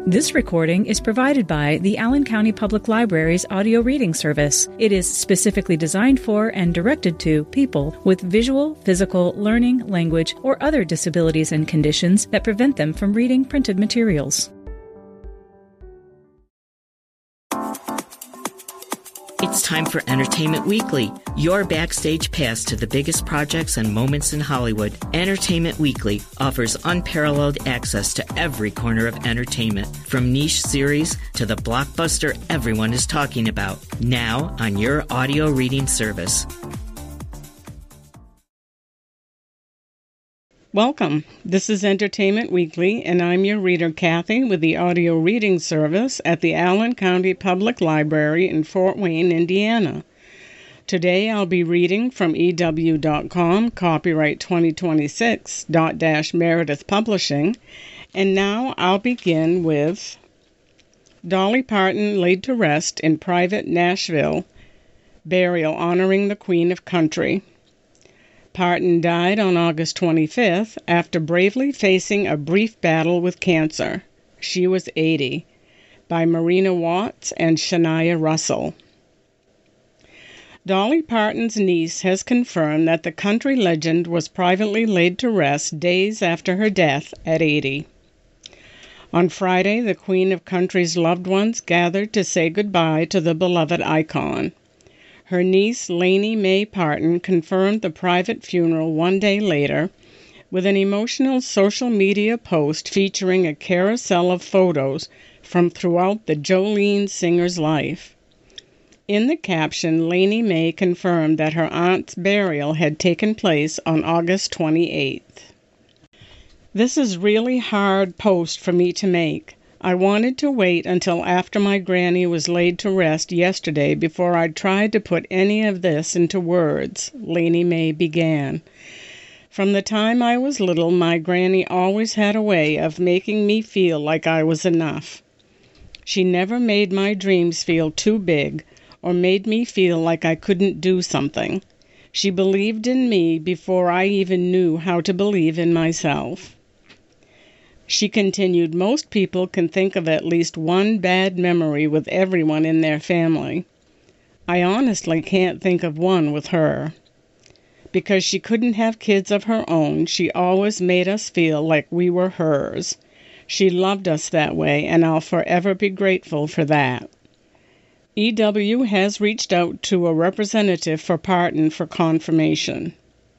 This recording is provided by the Allen County Public Library's audio reading service. It is specifically designed for and directed to people with visual, physical, learning, language, or other disabilities and conditions that prevent them from reading printed materials. It's time for Entertainment Weekly, your backstage pass to the biggest projects and moments in Hollywood. Entertainment Weekly offers unparalleled access to every corner of entertainment, from niche series to the blockbuster everyone is talking about, now on your audio reading service. Welcome. This is Entertainment Weekly, and I'm your reader, Kathy, with the audio reading service at the Allen County Public Library in Fort Wayne, Indiana. Today I'll be reading from EW.com, copyright 2026, Meredith Publishing, and now I'll begin with Dolly Parton laid to rest in private Nashville burial honoring the Queen of Country. Parton died on August 25th after bravely facing a brief battle with cancer. She was 80. By Marina Watts and Shania Russell. Dolly Parton's niece has confirmed that the country legend was privately laid to rest days after her death at 80. On Friday, the Queen of Country's loved ones gathered to say goodbye to the beloved icon. Her niece, Lainey Mae Parton, confirmed the private funeral one day later with an emotional social media post featuring a carousel of photos from throughout the Jolene singer's life. In the caption, Lainey Mae confirmed that her aunt's burial had taken place on August 28th. This is really hard post for me to make. I wanted to wait until after my granny was laid to rest yesterday before I tried to put any of this into words, Lainey Mae began. From the time I was little, my granny always had a way of making me feel like I was enough. She never made my dreams feel too big or made me feel like I couldn't do something. She believed in me before I even knew how to believe in myself. She continued, most people can think of at least one bad memory with everyone in their family. I honestly can't think of one with her. Because she couldn't have kids of her own, she always made us feel like we were hers. She loved us that way, and I'll forever be grateful for that. EW has reached out to a representative for Parton for confirmation.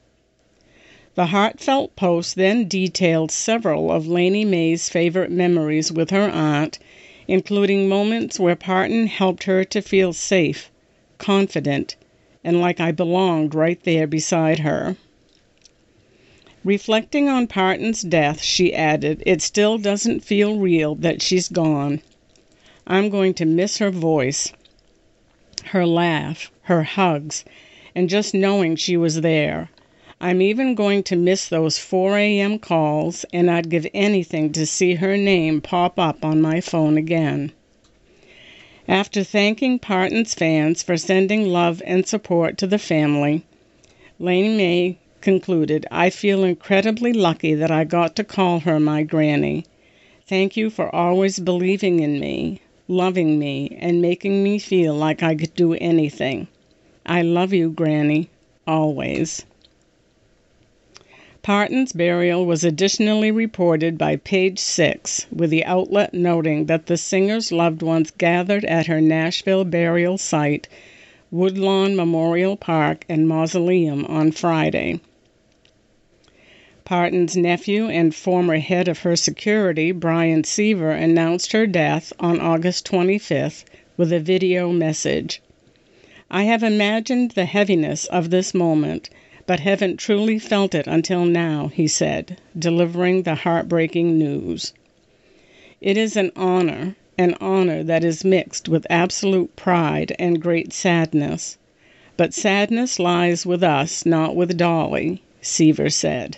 The heartfelt post then detailed several of Lainey Mae's favorite memories with her aunt, including moments where Parton helped her to feel safe, confident, and like I belonged right there beside her. Reflecting on Parton's death, she added, it still doesn't feel real that she's gone. I'm going to miss her voice, her laugh, her hugs, and just knowing she was there. I'm even going to miss those 4 a.m. calls, and I'd give anything to see her name pop up on my phone again. After thanking Parton's fans for sending love and support to the family, Lainey Mae concluded, I feel incredibly lucky that I got to call her my granny. Thank you for always believing in me, loving me, and making me feel like I could do anything. I love you, Granny, always. Parton's burial was additionally reported by Page 6, with the outlet noting that the singer's loved ones gathered at her Nashville burial site, Woodlawn Memorial Park and Mausoleum, on Friday. Parton's nephew and former head of her security, Brian Seaver, announced her death on August 25th with a video message. I have imagined the heaviness of this moment, but haven't truly felt it until now, he said, delivering the heartbreaking news. It is an honor that is mixed with absolute pride and great sadness. But sadness lies with us, not with Dolly, Seaver said.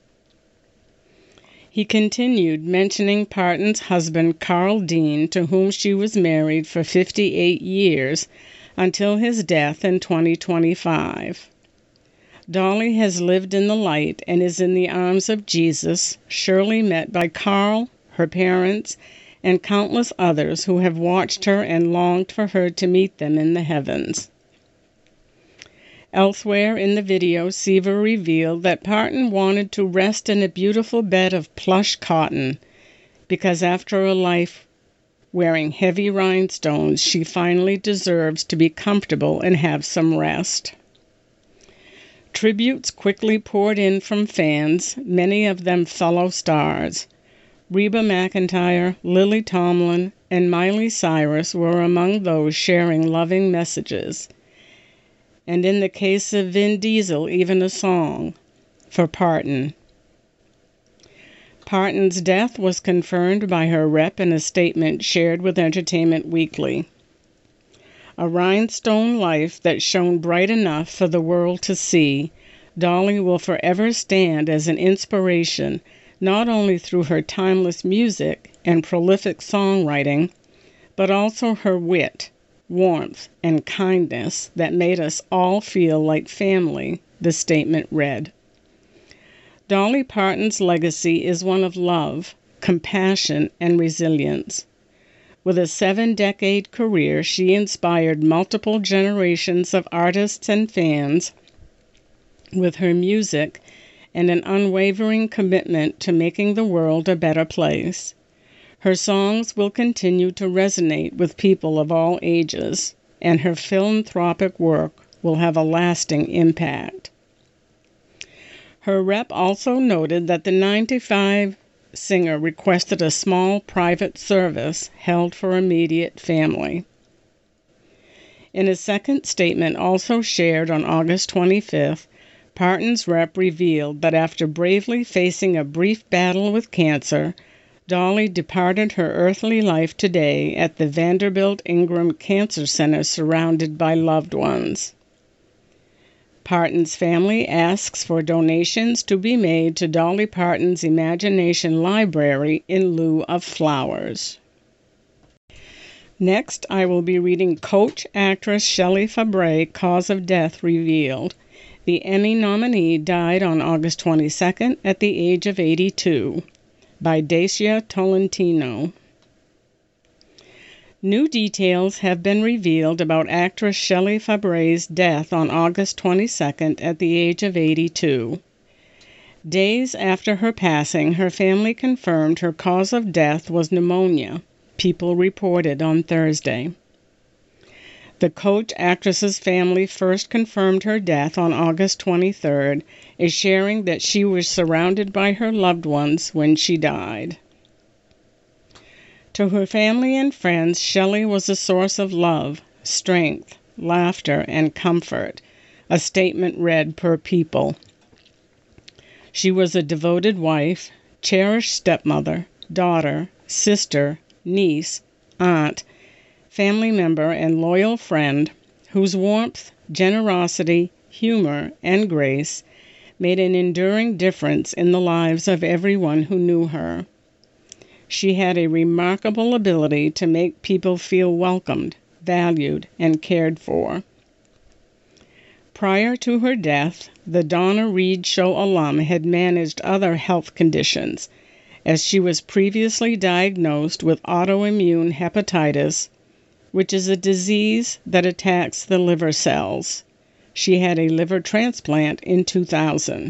He continued, mentioning Parton's husband, Carl Dean, to whom she was married for 58 years until his death in 2025. Dolly has lived in the light and is in the arms of Jesus, surely met by Carl, her parents, and countless others who have watched her and longed for her to meet them in the heavens. Elsewhere in the video, Seaver revealed that Parton wanted to rest in a beautiful bed of plush cotton because after a life wearing heavy rhinestones, she finally deserves to be comfortable and have some rest. Tributes quickly poured in from fans, many of them fellow stars. Reba McEntire, Lily Tomlin, and Miley Cyrus were among those sharing loving messages. And in the case of Vin Diesel, even a song for Parton. Parton's death was confirmed by her rep in a statement shared with Entertainment Weekly. A rhinestone life that shone bright enough for the world to see, Dolly will forever stand as an inspiration, not only through her timeless music and prolific songwriting, but also her wit, warmth, and kindness that made us all feel like family, the statement read. Dolly Parton's legacy is one of love, compassion, and resilience. With a 7-decade career, she inspired multiple generations of artists and fans with her music and an unwavering commitment to making the world a better place. Her songs will continue to resonate with people of all ages, and her philanthropic work will have a lasting impact. Her rep also noted that the 95 singer requested a small private service held for immediate family. In a second statement also shared on August 25th, Parton's rep revealed that after bravely facing a brief battle with cancer, Dolly departed her earthly life today at the Vanderbilt Ingram Cancer Center surrounded by loved ones. Parton's family asks for donations to be made to Dolly Parton's Imagination Library in lieu of flowers. Next, I will be reading Coach actress Shelley Fabares' cause of death revealed. The Emmy nominee died on August 22nd at the age of 82, by Dacia Tolentino. New details have been revealed about actress Shelley Fabares' death on August 22nd at the age of 82. Days after her passing, her family confirmed her cause of death was pneumonia, People reported on Thursday. The Coach actress's family first confirmed her death on August 23rd, sharing that she was surrounded by her loved ones when she died. To her family and friends, Shelley was a source of love, strength, laughter, and comfort, a statement read per People. She was a devoted wife, cherished stepmother, daughter, sister, niece, aunt, family member, and loyal friend whose warmth, generosity, humor, and grace made an enduring difference in the lives of everyone who knew her. She had a remarkable ability to make people feel welcomed, valued, and cared for. Prior to her death, the Donna Reed Show alum had managed other health conditions, as she was previously diagnosed with autoimmune hepatitis, which is a disease that attacks the liver cells. She had a liver transplant in 2000.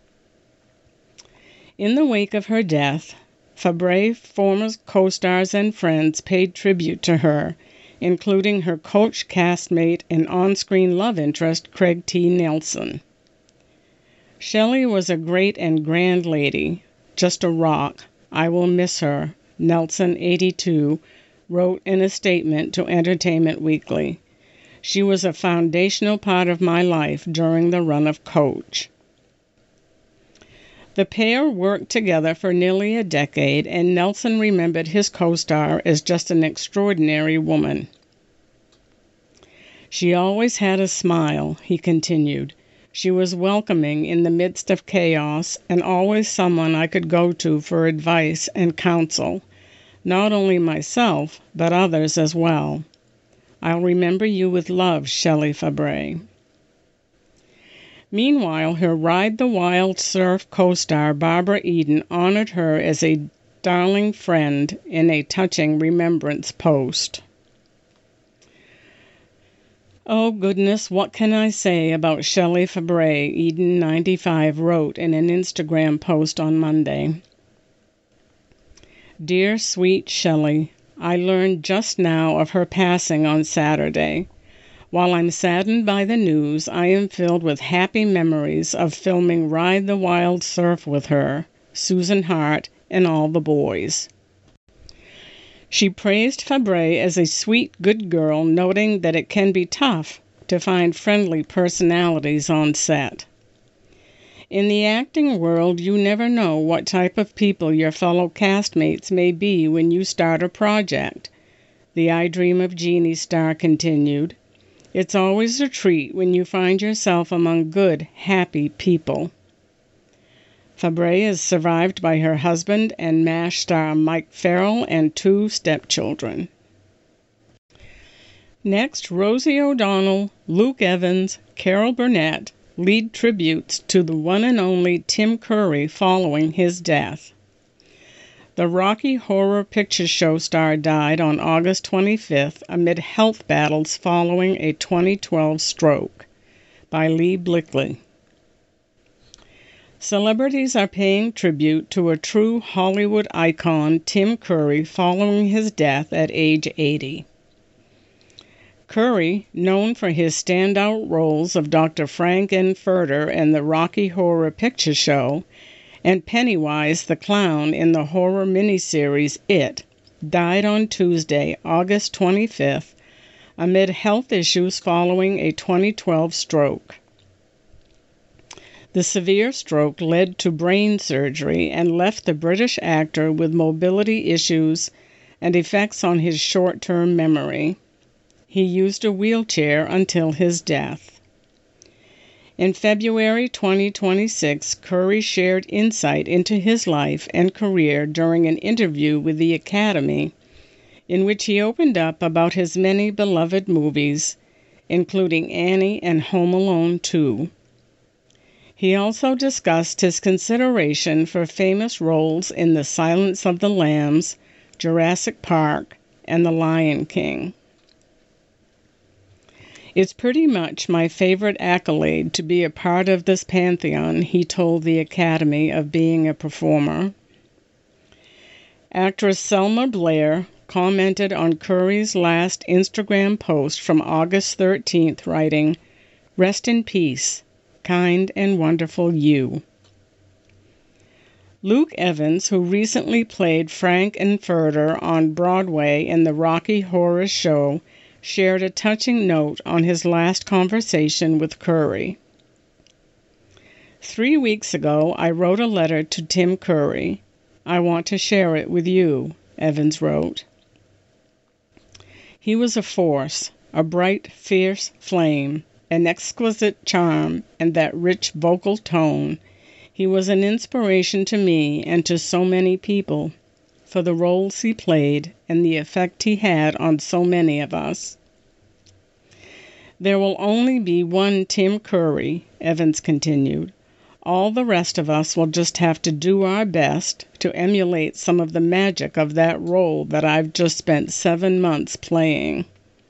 In the wake of her death, Fabares' former co-stars and friends paid tribute to her, including her Coach castmate and on-screen love interest Craig T. Nelson. Shelley was a great and grand lady, just a rock. I will miss her, Nelson, 82, wrote in a statement to Entertainment Weekly. She was a foundational part of my life during the run of Coach. The pair worked together for nearly a decade, and Nelson remembered his co-star as just an extraordinary woman. She always had a smile, he continued. She was welcoming in the midst of chaos and always someone I could go to for advice and counsel, not only myself, but others as well. I'll remember you with love, Shelley Fabares. Meanwhile, her Ride the Wild Surf co-star Barbara Eden honored her as a darling friend in a touching remembrance post. Oh goodness, what can I say about Shelley Fabre, Eden 95 wrote in an Instagram post on Monday. Dear sweet Shelley, I learned just now of her passing on Saturday. While I'm saddened by the news, I am filled with happy memories of filming Ride the Wild Surf with her, Susan Hart, and all the boys. She praised Fabre as a sweet, good girl, noting that it can be tough to find friendly personalities on set. In the acting world, you never know what type of people your fellow castmates may be when you start a project, the I Dream of Jeannie star continued. It's always a treat when you find yourself among good, happy people. Fabre is survived by her husband and MASH star Mike Farrell and 2 stepchildren. Next, Rosie O'Donnell, Luke Evans, Carol Burnett lead tributes to the one and only Tim Curry following his death. The Rocky Horror Picture Show star died on August 25th amid health battles following a 2012 stroke. By Lee Blickley. Celebrities are paying tribute to a true Hollywood icon, Tim Curry, following his death at age 80. Curry, known for his standout roles of Dr. Frank-N-Furter in the Rocky Horror Picture Show and Pennywise the Clown in the horror miniseries It, died on Tuesday, August 25th, amid health issues following a 2012 stroke. The severe stroke led to brain surgery and left the British actor with mobility issues and effects on his short-term memory. He used a wheelchair until his death. In February 2026, Curry shared insight into his life and career during an interview with the Academy, in which he opened up about his many beloved movies, including Annie and Home Alone 2. He also discussed his consideration for famous roles in The Silence of the Lambs, Jurassic Park, and The Lion King. It's pretty much my favorite accolade to be a part of this pantheon, he told the Academy of being a performer. Actress Selma Blair commented on Curry's last Instagram post from August 13th, writing, "Rest in peace, kind and wonderful you." Luke Evans, who recently played Frank-N-Furter on Broadway in the Rocky Horror Show, shared a touching note on his last conversation with Curry. 3 weeks ago, I wrote a letter to Tim Curry. I want to share it with you, Evans wrote. He was a force, a bright, fierce flame, an exquisite charm, and that rich vocal tone. He was an inspiration to me and to so many people, for the roles he played and the effect he had on so many of us. There will only be one Tim Curry, Evans continued. All the rest of us will just have to do our best to emulate some of the magic of that role that I've just spent 7 months playing.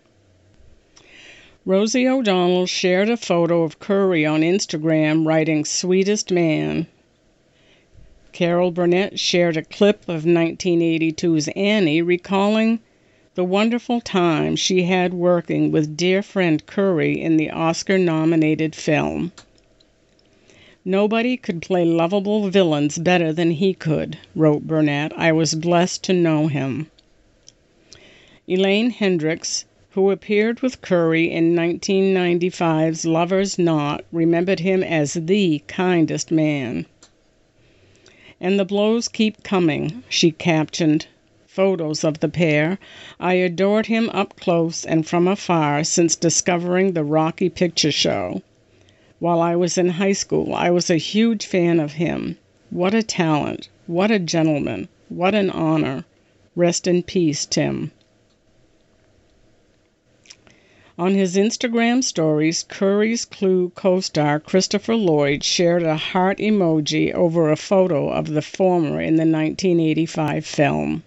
Rosie O'Donnell shared a photo of Curry on Instagram, writing, "Sweetest man." Carol Burnett shared a clip of 1982's Annie, recalling the wonderful time she had working with dear friend Curry in the Oscar-nominated film. "Nobody could play lovable villains better than he could," wrote Burnett. "I was blessed to know him." Elaine Hendricks, who appeared with Curry in 1995's Lover's Knot, remembered him as the kindest man. "And the blows keep coming," she captioned photos of the pair. "I adored him up close and from afar since discovering the Rocky Picture Show. While I was in high school, I was a huge fan of him. What a talent, what a gentleman, what an honor. Rest in peace, Tim." On his Instagram stories, Curry's Clue co-star Christopher Lloyd shared a heart emoji over a photo of the former in the 1985 film.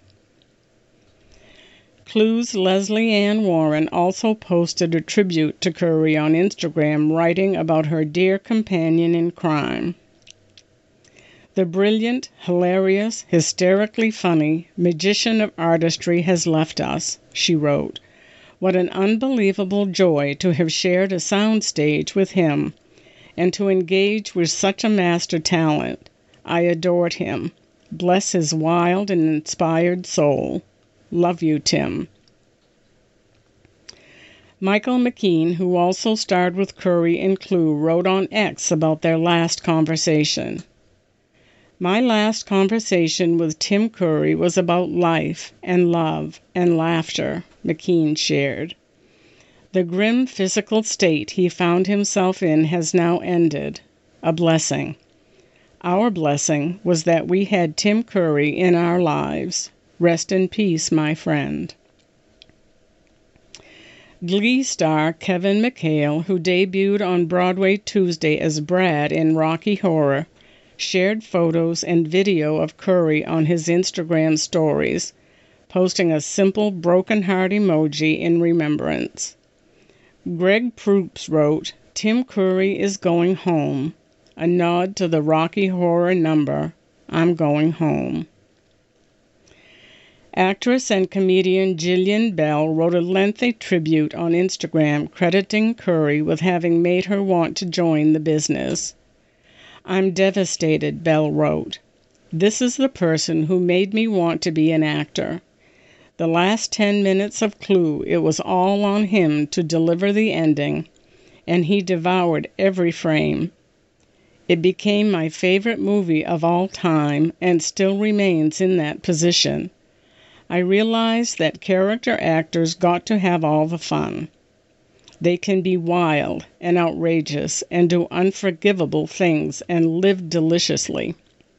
Clue's Leslie Ann Warren also posted a tribute to Curry on Instagram, writing about her dear companion in crime. The brilliant, hilarious, hysterically funny magician of artistry has left us, she wrote. What an unbelievable joy to have shared a soundstage with him and to engage with such a master talent. I adored him. Bless his wild and inspired soul. Love you, Tim. Michael McKean, who also starred with Curry in Clue, wrote on X about their last conversation. My last conversation with Tim Curry was about life and love and laughter, McKean shared. The grim physical state he found himself in has now ended. A blessing. Our blessing was that we had Tim Curry in our lives. Rest in peace, my friend. Glee star Kevin McHale, who debuted on Broadway Tuesday as Brad in Rocky Horror, shared photos and video of Curry on his Instagram stories, posting a simple broken heart emoji in remembrance. Greg Proops wrote, Tim Curry is going home, a nod to the Rocky Horror number, I'm going home. Actress and comedian Jillian Bell wrote a lengthy tribute on Instagram crediting Curry with having made her want to join the business. I'm devastated, Bell wrote. This is the person who made me want to be an actor. The last 10 minutes of Clue, it was all on him to deliver the ending, and he devoured every frame. It became my favorite movie of all time and still remains in that position. I realized that character actors got to have all the fun. They can be wild and outrageous and do unforgivable things and live deliciously.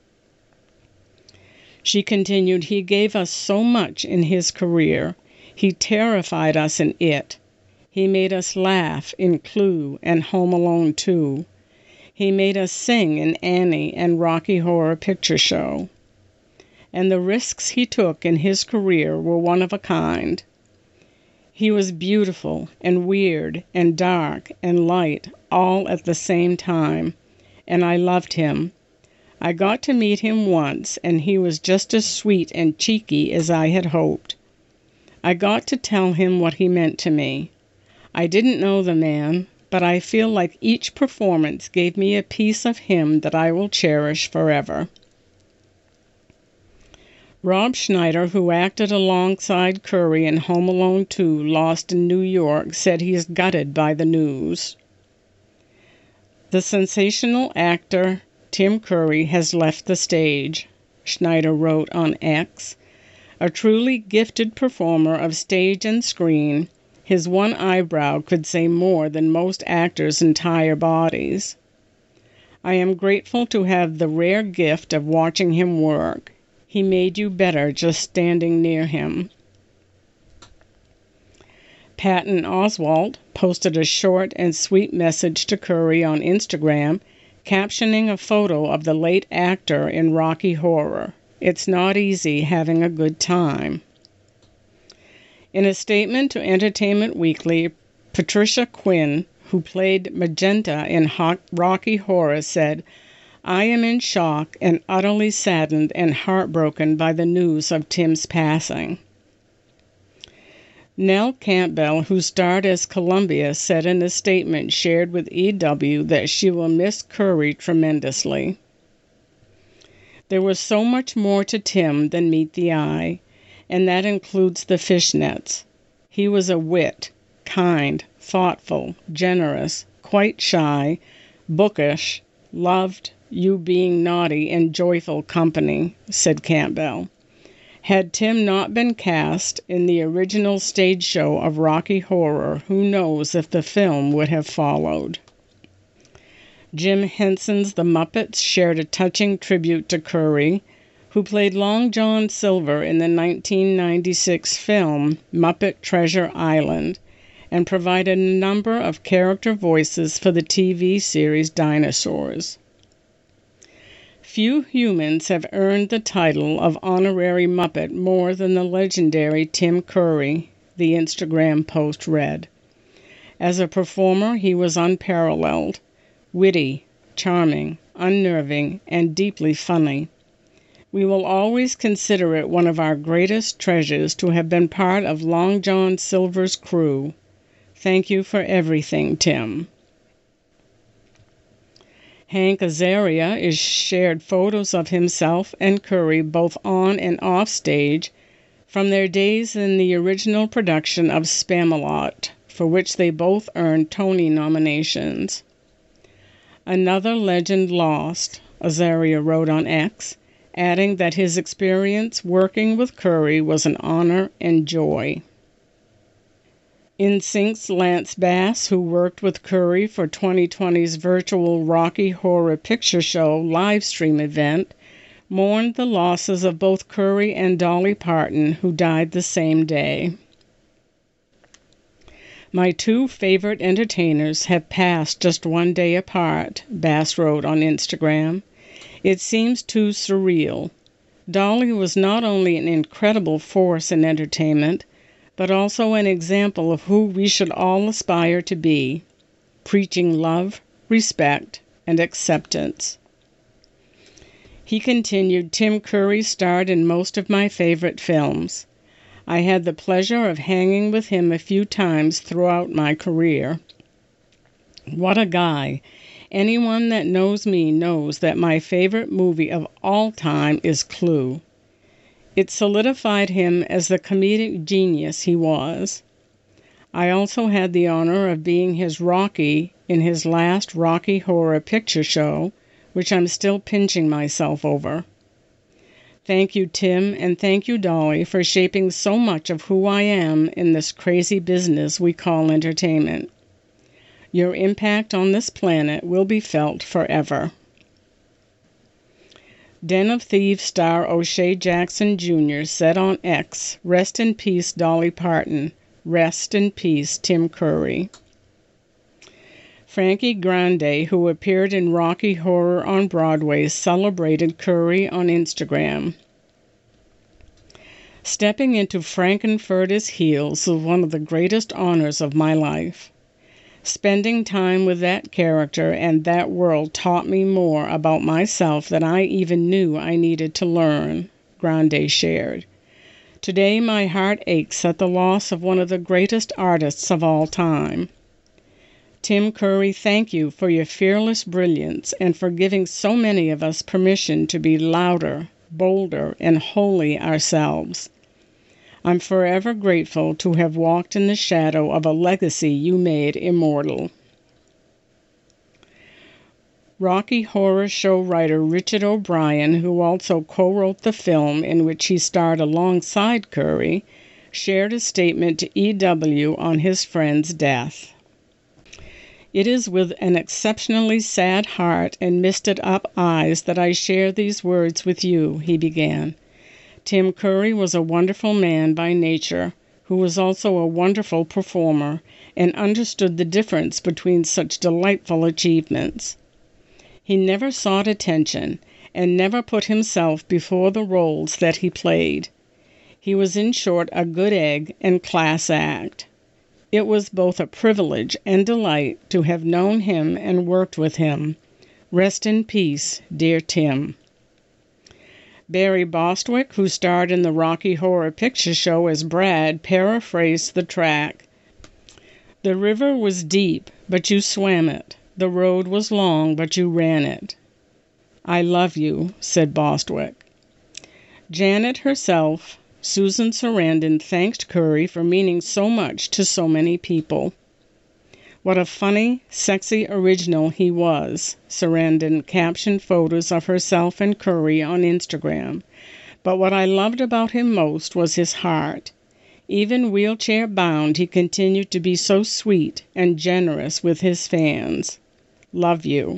She continued, he gave us so much in his career. He terrified us in It. He made us laugh in Clue and Home Alone 2. He made us sing in Annie and Rocky Horror Picture Show. And the risks he took in his career were one of a kind. He was beautiful and weird and dark and light all at the same time, and I loved him. I got to meet him once, and he was just as sweet and cheeky as I had hoped. I got to tell him what he meant to me. I didn't know the man, but I feel like each performance gave me a piece of him that I will cherish forever. Rob Schneider, who acted alongside Curry in Home Alone 2, Lost in New York, said he is gutted by the news. The sensational actor Tim Curry has left the stage, Schneider wrote on X. A truly gifted performer of stage and screen, his one eyebrow could say more than most actors' entire bodies. I am grateful to have the rare gift of watching him work. He made you better just standing near him. Patton Oswalt posted a short and sweet message to Curry on Instagram, captioning a photo of the late actor in Rocky Horror. It's not easy having a good time. In a statement to Entertainment Weekly, Patricia Quinn, who played Magenta in Rocky Horror, said, I am in shock and utterly saddened and heartbroken by the news of Tim's passing. Nell Campbell, who starred as Columbia, said in a statement shared with EW that she will miss Curry tremendously. There was so much more to Tim than meet the eye, and that includes the fishnets. He was a wit, kind, thoughtful, generous, quite shy, bookish, loved, you being naughty and joyful company, said Campbell. Had Tim not been cast in the original stage show of Rocky Horror, who knows if the film would have followed. Jim Henson's The Muppets shared a touching tribute to Curry, who played Long John Silver in the 1996 film Muppet Treasure Island, and provided a number of character voices for the TV series Dinosaurs. Few humans have earned the title of honorary Muppet more than the legendary Tim Curry, the Instagram post read. As a performer, he was unparalleled, witty, charming, unnerving, and deeply funny. We will always consider it one of our greatest treasures to have been part of Long John Silver's crew. Thank you for everything, Tim. Hank Azaria is shared photos of himself and Curry both on and off stage from their days in the original production of Spamalot, for which they both earned Tony nominations. Another legend lost, Azaria wrote on X, adding that his experience working with Curry was an honor and joy. NSYNC's Lance Bass, who worked with Curry for 2020's virtual Rocky Horror Picture Show live stream event, mourned the losses of both Curry and Dolly Parton, who died the same day. My two favorite entertainers have passed just one day apart, Bass wrote on Instagram. It seems too surreal. Dolly was not only an incredible force in entertainment, but also an example of who we should all aspire to be, preaching love, respect, and acceptance. He continued, Tim Curry starred in most of my favorite films. I had the pleasure of hanging with him a few times throughout my career. What a guy! Anyone that knows me knows that my favorite movie of all time is Clue. It solidified him as the comedic genius he was. I also had the honor of being his Rocky in his last Rocky Horror Picture Show, which I'm still pinching myself over. Thank you, Tim, and thank you, Dolly, for shaping so much of who I am in this crazy business we call entertainment. Your impact on this planet will be felt forever. Den of Thieves star O'Shea Jackson Jr. said on X, Rest in peace, Dolly Parton. Rest in peace, Tim Curry. Frankie Grande, who appeared in Rocky Horror on Broadway, celebrated Curry on Instagram. Stepping into Frank-N-Furter's heels was one of the greatest honors of my life. Spending time with that character and that world taught me more about myself than I even knew I needed to learn, Grande shared. Today my heart aches at the loss of one of the greatest artists of all time. Tim Curry, thank you for your fearless brilliance and for giving so many of us permission to be louder, bolder, and wholly ourselves. I'm forever grateful to have walked in the shadow of a legacy you made immortal. Rocky Horror Show writer Richard O'Brien, who also co-wrote the film in which he starred alongside Curry, shared a statement to EW on his friend's death. It is with an exceptionally sad heart and misted-up eyes that I share these words with you, he began. Tim Curry was a wonderful man by nature, who was also a wonderful performer and understood the difference between such delightful achievements. He never sought attention and never put himself before the roles that he played. He was, in short, a good egg and class act. It was both a privilege and delight to have known him and worked with him. Rest in peace, dear Tim. Barry Bostwick, who starred in the Rocky Horror Picture Show as Brad, paraphrased the track. The river was deep, but you swam it. The road was long, but you ran it. I love you, said Bostwick. Janet herself, Susan Sarandon, thanked Curry for meaning so much to so many people. What a funny, sexy original he was, Sarandon captioned photos of herself and Curry on Instagram. But what I loved about him most was his heart. Even wheelchair-bound, he continued to be so sweet and generous with his fans. Love you.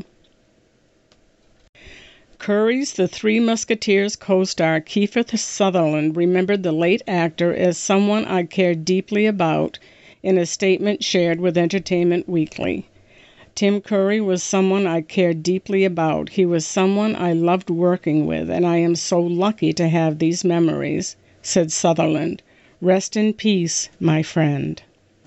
Curry's The Three Musketeers co-star Kiefer Sutherland remembered the late actor as someone I cared deeply about in a statement shared with Entertainment Weekly. Tim Curry was someone I cared deeply about. He was someone I loved working with, and I am so lucky to have these memories, said Sutherland. Rest in peace, my friend.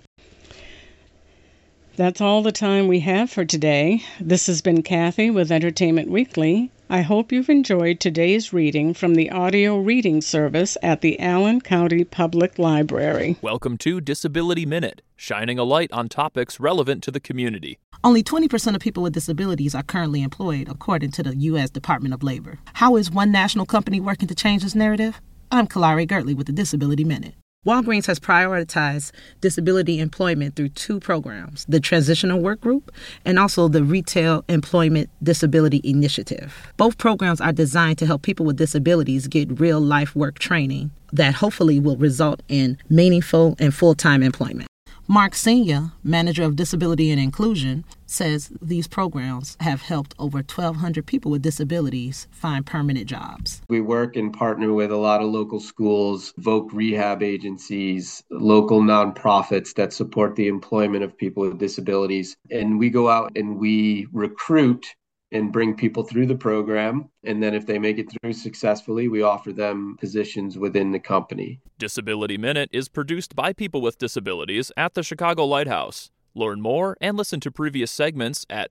That's all the time we have for today. This has been Kathy with Entertainment Weekly. I hope you've enjoyed today's reading from the audio reading service at the Allen County Public Library. Welcome to Disability Minute, shining a light on topics relevant to the community. Only 20% of people with disabilities are currently employed, according to the U.S. Department of Labor. How is one national company working to change this narrative? I'm Kalari Gertley with the Disability Minute. Walgreens has prioritized disability employment through two programs, the Transitional Work Group and also the Retail Employment Disability Initiative. Both programs are designed to help people with disabilities get real-life work training that hopefully will result in meaningful and full-time employment. Mark Senior, Manager of Disability and Inclusion, says these programs have helped over 1,200 people with disabilities find permanent jobs. We work and partner with a lot of local schools, voc rehab agencies, local nonprofits that support the employment of people with disabilities. And we go out and we recruit and bring people through the program. And then if they make it through successfully, we offer them positions within the company. Disability Minute is produced by people with disabilities at the Chicago Lighthouse. Learn more and listen to previous segments at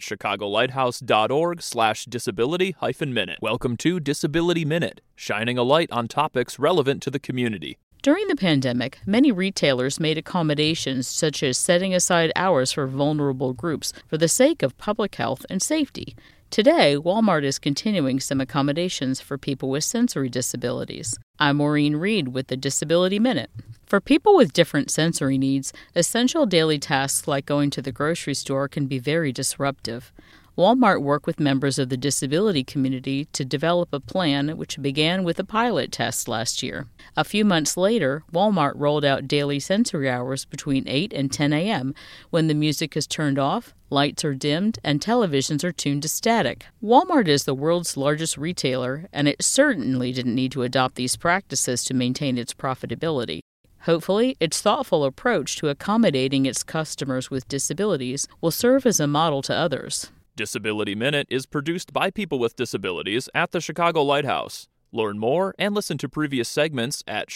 chicagolighthouse.org/disability-minute. Welcome to Disability Minute, shining a light on topics relevant to the community. During the pandemic, many retailers made accommodations such as setting aside hours for vulnerable groups for the sake of public health and safety. Today, Walmart is continuing some accommodations for people with sensory disabilities. I'm Maureen Reed with the Disability Minute. For people with different sensory needs, essential daily tasks like going to the grocery store can be very disruptive. Walmart worked with members of the disability community to develop a plan which began with a pilot test last year. A few months later, Walmart rolled out daily sensory hours between 8 and 10 a.m. when the music is turned off, lights are dimmed, and televisions are tuned to static. Walmart is the world's largest retailer, and it certainly didn't need to adopt these practices to maintain its profitability. Hopefully, its thoughtful approach to accommodating its customers with disabilities will serve as a model to others. Disability Minute is produced by people with disabilities at the Chicago Lighthouse. Learn more and listen to previous segments at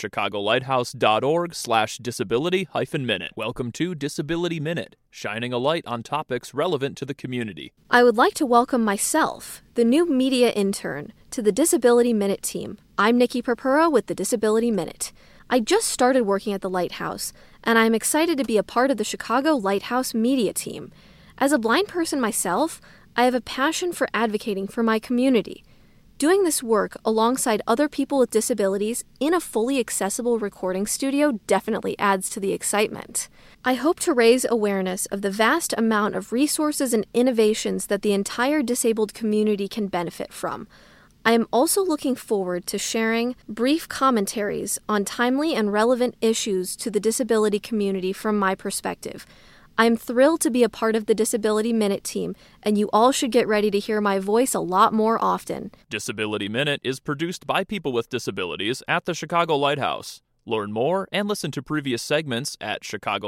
chicagolighthouse.org/disability-minute. Welcome to Disability Minute, shining a light on topics relevant to the community. I would like to welcome myself, the new media intern, to the Disability Minute team. I'm Nikki Purpura with the Disability Minute. I just started working at the Lighthouse, and I'm excited to be a part of the Chicago Lighthouse media team. As a blind person myself, I have a passion for advocating for my community. Doing this work alongside other people with disabilities in a fully accessible recording studio definitely adds to the excitement. I hope to raise awareness of the vast amount of resources and innovations that the entire disabled community can benefit from. I am also looking forward to sharing brief commentaries on timely and relevant issues to the disability community from my perspective. I am thrilled to be a part of the Disability Minute team, and you all should get ready to hear my voice a lot more often. Disability Minute is produced by people with disabilities at the Chicago Lighthouse. Learn more and listen to previous segments at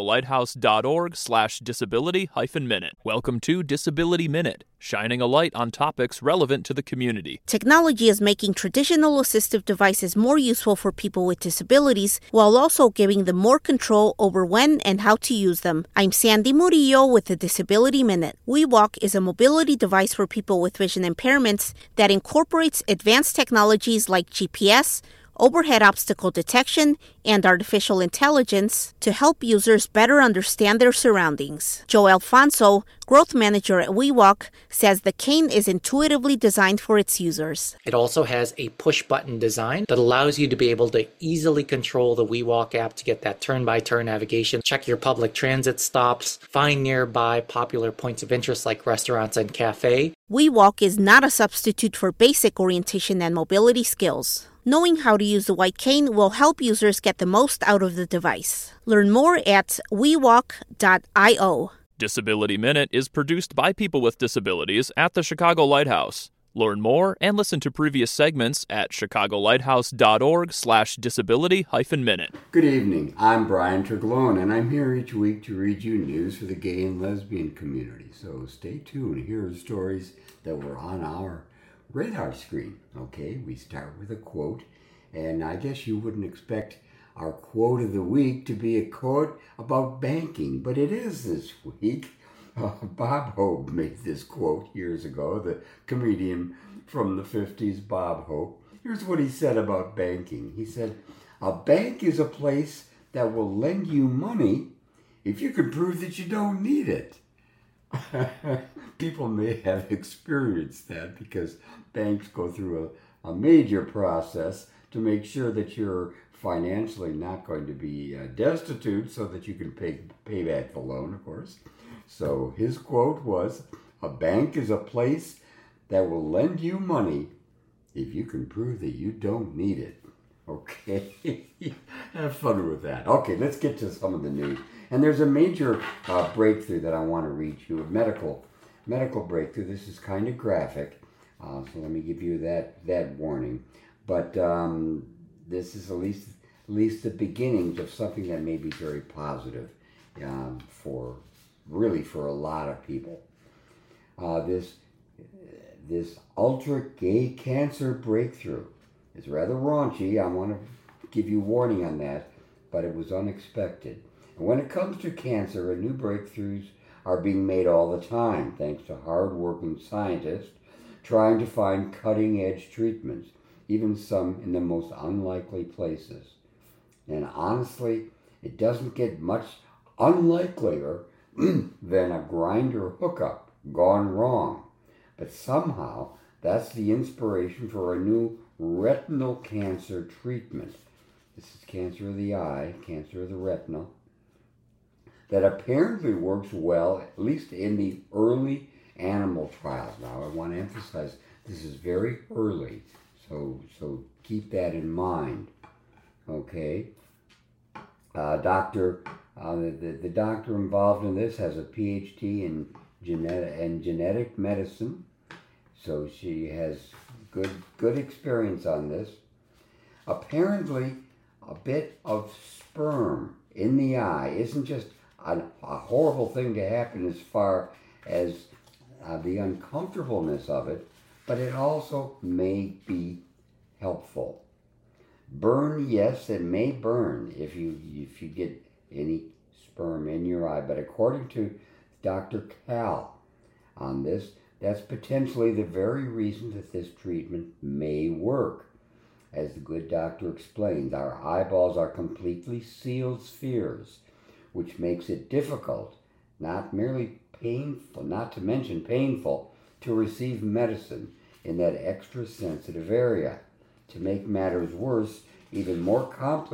chicagolighthouse.org/disability-minute. Welcome to Disability Minute, shining a light on topics relevant to the community. Technology is making traditional assistive devices more useful for people with disabilities while also giving them more control over when and how to use them. I'm Sandy Murillo with the Disability Minute. WeWalk is a mobility device for people with vision impairments that incorporates advanced technologies like GPS, overhead obstacle detection, and artificial intelligence to help users better understand their surroundings. Joe Alfonso, growth manager at WeWalk, says the cane is intuitively designed for its users. It also has a push-button design that allows you to be able to easily control the WeWalk app to get that turn-by-turn navigation, check your public transit stops, find nearby popular points of interest like restaurants and cafes. WeWalk is not a substitute for basic orientation and mobility skills. Knowing how to use the white cane will help users get the most out of the device. Learn more at wewalk.io. Disability Minute is produced by people with disabilities at the Chicago Lighthouse. Learn more and listen to previous segments at chicagolighthouse.org/disability-minute. Good evening. I'm Brian Tergalone, and I'm here each week to read you news for the gay and lesbian community. So stay tuned. Here are stories that were on our radar screen. Okay, we start with a quote, and I guess you wouldn't expect our quote of the week to be a quote about banking, but it is this week. Bob Hope made this quote years ago, the comedian from the 50s, Bob Hope. Here's what he said about banking. He said, "A bank is a place that will lend you money if you can prove that you don't need it." People may have experienced that because banks go through a major process to make sure that you're financially not going to be destitute so that you can pay back the loan, of course. So his quote was, "A bank is a place that will lend you money if you can prove that you don't need it." Okay, have fun with that. Okay, let's get to some of the news. And there's a major breakthrough that I want to read you, a medical breakthrough. This is kind of graphic, so let me give you that warning. But this is at least the beginnings of something that may be very positive for a lot of people. This ultra gay cancer breakthrough is rather raunchy. I want to give you warning on that, but it was unexpected. And when it comes to cancer, new breakthroughs are being made all the time, thanks to hard-working scientists trying to find cutting-edge treatments, even some in the most unlikely places. And honestly, it doesn't get much unlikelier than a grinder hookup gone wrong. But somehow, that's the inspiration for a new retinal cancer treatment. This is cancer of the eye, cancer of the retina, that apparently works well, at least in the early animal trials. Now, I want to emphasize this is very early, so keep that in mind. Okay, the doctor involved in this has a PhD in genetic medicine, so she has good experience on this. Apparently, a bit of sperm in the eye isn't just a horrible thing to happen as far as the uncomfortableness of it, but it also may be helpful. Burn, yes, it may burn if you get any sperm in your eye, but according to Dr. Cal on this, that's potentially the very reason that this treatment may work. As the good doctor explains, our eyeballs are completely sealed spheres, which makes it difficult, not to mention painful, to receive medicine in that extra sensitive area. To make it worse and even more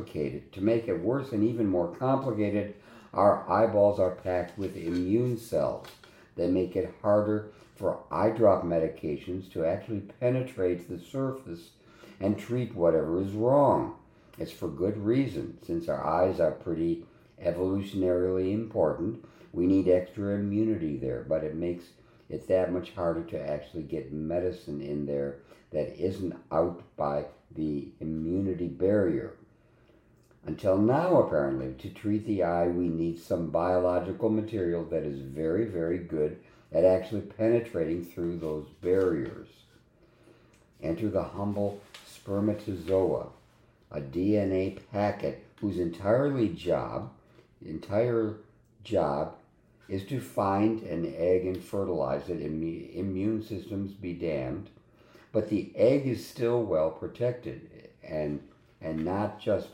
complicated, our eyeballs are packed with immune cells. They make it harder for eye drop medications to actually penetrate the surface and treat whatever is wrong. It's for good reason. Since our eyes are pretty evolutionarily important, we need extra immunity there, but it makes it that much harder to actually get medicine in there that isn't out by the immunity barrier. Until now, apparently, to treat the eye, we need some biological material that is very, very good at actually penetrating through those barriers. Enter the humble spermatozoa, a DNA packet whose entire job is to find an egg and fertilize it. Immune systems be damned, but the egg is still well protected, and not just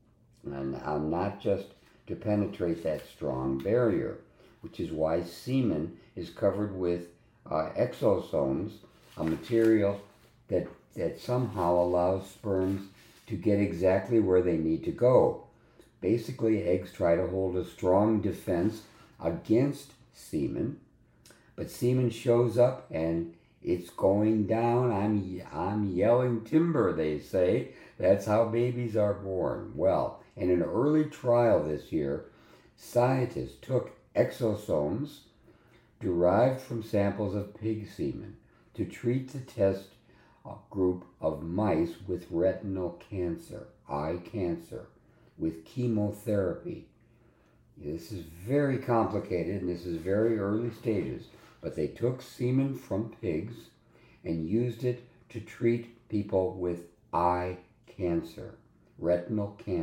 to penetrate that strong barrier, which is why semen is covered with exosomes, a material that somehow allows sperms to get exactly where they need to go. Basically, eggs try to hold a strong defense against semen, but semen shows up and it's going down. I'm yelling timber, they say. That's how babies are born. Well, in an early trial this year, scientists took exosomes derived from samples of pig semen to treat the test group of mice with retinal cancer, eye cancer, with chemotherapy. This is very complicated and this is very early stages, but they took semen from pigs and used it to treat people with eye cancer, retinal cancer.